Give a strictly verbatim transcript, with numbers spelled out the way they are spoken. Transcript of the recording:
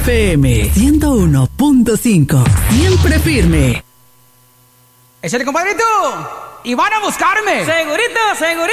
F M ciento uno punto cinco. Siempre firme. Échale, compadrito. Y van a buscarme. Segurito, segurito.